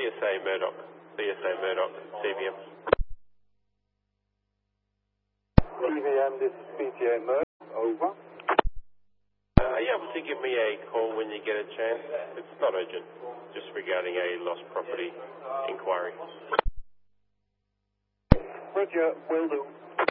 CSA Murdoch. CSA Murdoch, CVM. CVM, this is PTA Murdoch. Over. Are you able to give me a call when you get a chance? It's not urgent, just regarding a lost property inquiry. Roger, will do.